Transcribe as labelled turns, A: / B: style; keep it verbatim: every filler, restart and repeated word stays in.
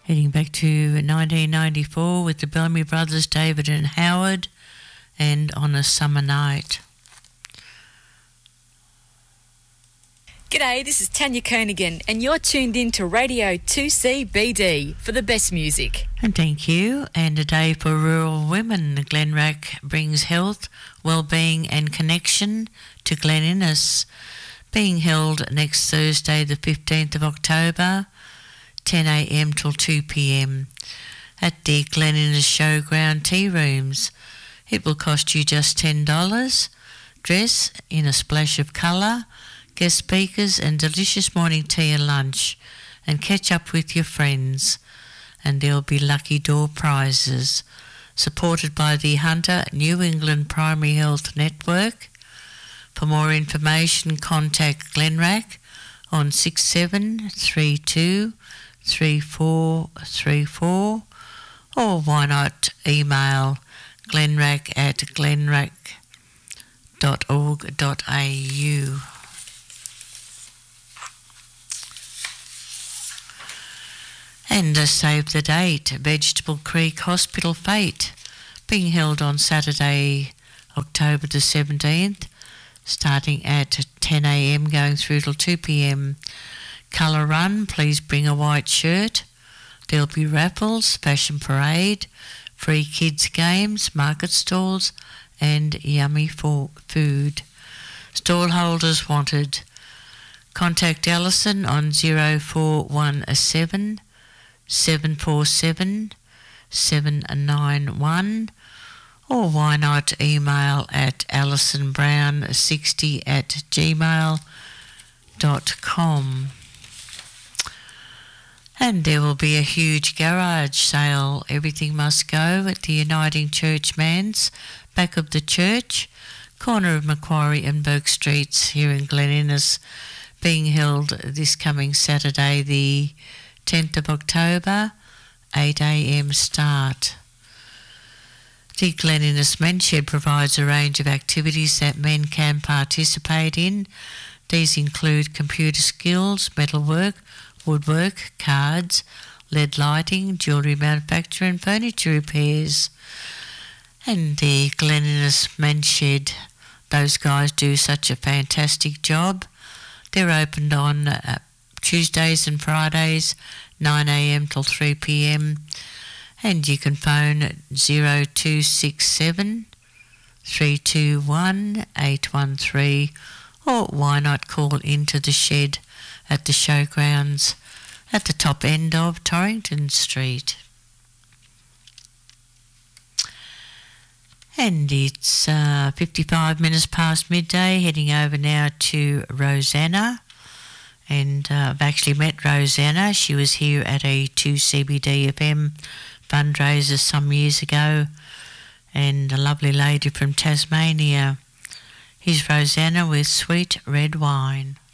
A: Heading back to nineteen ninety-four with the Bellamy Brothers, David and Howard, and On a Summer Night.
B: G'day, this is Tanya Kernaghan, and you're tuned in to Radio two C B D for the best music.
A: And thank you. And a day for rural women. Glenrack brings health, well-being and connection to Glen Innes, being held next Thursday the fifteenth of October, ten a m till two p m at the Glen Innes Showground Tea Rooms. It will cost you just ten dollars. Dress in a splash of colour, guest speakers and delicious morning tea and lunch, and catch up with your friends. And there'll be lucky door prizes, supported by the Hunter New England Primary Health Network. For more information, contact Glenrack on six seven three two three four three four, or why not email glenrack at glenrack dot org dot a u. And uh, save the date, Vegetable Creek Hospital Fete, being held on Saturday, October the seventeenth, starting at ten a m going through till two p m. Colour run, please bring a white shirt. There'll be raffles, fashion parade, free kids games, market stalls and yummy for food. Stall holders wanted. Contact Alison on zero four one seven seven four seven seven nine one, or why not email at alison brown sixty at gmail dot com. And there will be a huge garage sale. Everything must go at the Uniting Church Manse, back of the church, corner of Macquarie and Burke Streets here in Glen Innes, being held this coming Saturday the tenth of October, eight a m start. The Glen Innes Men's Shed provides a range of activities that men can participate in. These include computer skills, metalwork, woodwork, cards, L E D lighting, jewellery manufacture and furniture repairs. And the Glen Innes Men's Shed, those guys do such a fantastic job. They're opened on uh, Tuesdays and Fridays, nine a m till three p m, and you can phone zero two six seven three two one eight one three, or why not call into the shed at the showgrounds at the top end of Torrington Street. And it's uh, fifty-five minutes past midday, heading over now to Rosanna. And uh, I've actually met Rosanna. She was here at a two C B D F M fundraiser some years ago, and a lovely lady from Tasmania. Here's Rosanna with Sweet Red Wine.